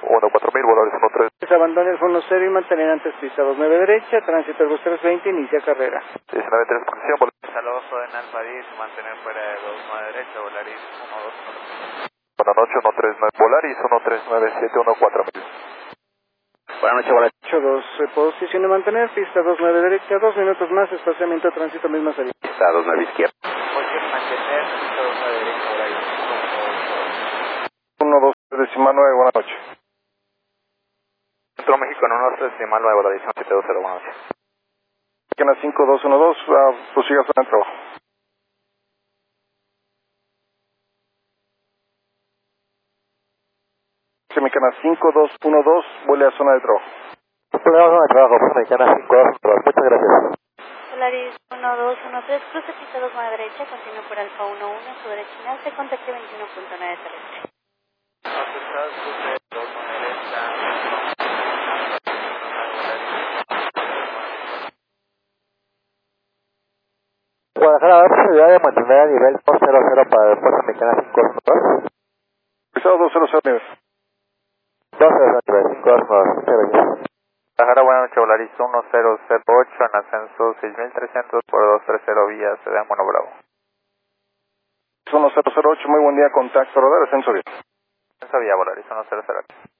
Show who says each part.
Speaker 1: 14000, Volaris 13.
Speaker 2: Abandone el fondo 0 y mantener antes pista 29 derecha, tránsito Airbus 320, inicia carrera.
Speaker 1: 19 posición, Volaris.
Speaker 3: Saloso en Alfa 10, mantener fuera de 29 derecha, Volaris 121.
Speaker 1: Buenas noches, 139, Volaris 139714000.
Speaker 3: Buenas noches, Volaris.
Speaker 2: 82, posición de mantener, pista 29 derecha, 2 minutos más, espaciamiento, tránsito, misma salida.
Speaker 3: Pista 29 izquierda. Posición mantener, pista 29 derecha, Volaris
Speaker 1: 12.9, buenas noches.
Speaker 3: Centro México en 1.3.9, Volaris 720, buenas noches.
Speaker 1: Mexicana 5212, prosiga zona de trabajo. Mexicana 5212, vuele a zona de trabajo.
Speaker 4: Zona de trabajo, Mexicana 5212, muchas gracias.
Speaker 5: Polaris 1213, cruce pista 29 derecha, continúe por Alfa 11, su derecha final, se contacte 21.9 terrestre.
Speaker 4: Guadalajara, ¿habrá posibilidad de mantener a nivel 200 para el puerto Mexicana 5212?
Speaker 1: Pisado 200 nivel.
Speaker 4: 200 nivel, 5212, muchas gracias.
Speaker 3: Guadalajara, buenas noches, Volaris 1008 en ascenso 6300 por 230 vía Sedán, Mono Bravo.
Speaker 1: 1008, muy buen día, contacto radar, ascenso bien.
Speaker 3: Ascenso vía Volaris 1008.